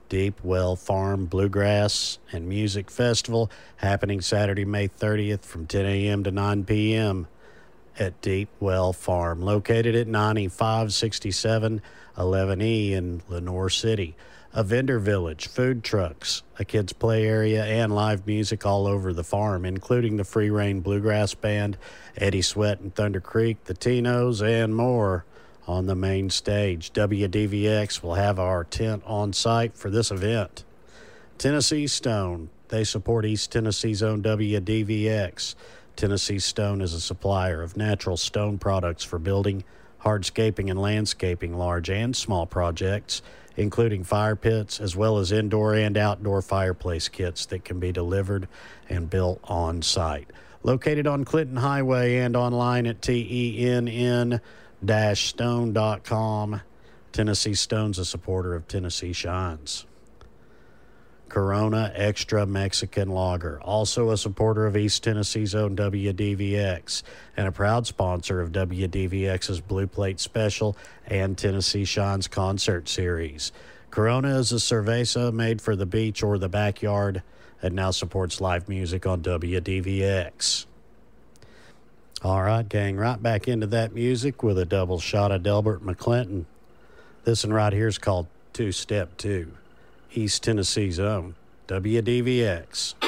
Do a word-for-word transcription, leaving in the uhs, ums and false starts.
Deep Well Farm Bluegrass and Music Festival happening Saturday, May thirtieth from ten a.m. to nine p.m. at Deep Well Farm, located at ninety-five sixty-seven eleven E in Lenoir City. A vendor village, food trucks, a kids' play area, and live music all over the farm, including the Free Reign Bluegrass Band, Eddie Sweat and Thunder Creek, the Tinos, and more on the main stage. W D V X will have our tent on site for this event. Tennessee Stone. They support East Tennessee's own W D V X. Tennessee Stone is a supplier of natural stone products for building, hardscaping, and landscaping large and small projects, including fire pits, as well as indoor and outdoor fireplace kits that can be delivered and built on site. Located on Clinton Highway and online at T E N N stone dot com. Tennessee Stone's a supporter of Tennessee Shines. Corona Extra Mexican Lager, also a supporter of East Tennessee's own W D V X and a proud sponsor of W D V X's Blue Plate Special and Tennessee Shines concert series. Corona is a cerveza made for the beach or the backyard and now supports live music on W D V X. All right, gang, right back into that music with a double shot of Delbert McClinton. This one right here is called Two Step Two, East Tennessee's own W D V X.